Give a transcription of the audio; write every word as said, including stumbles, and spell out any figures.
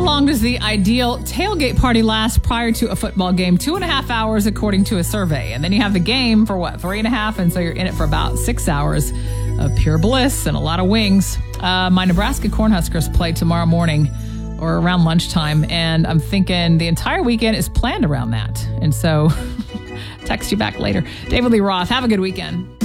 long does the ideal tailgate party last prior to a football game? Two and a half hours, according to a survey. And then you have the game for what, three and a half? And so you're in it for about six hours of pure bliss and a lot of wings. Uh, my Nebraska Cornhuskers play tomorrow morning or around lunchtime. And I'm thinking the entire weekend is planned around that. And so text you back later. David Lee Roth, have a good weekend.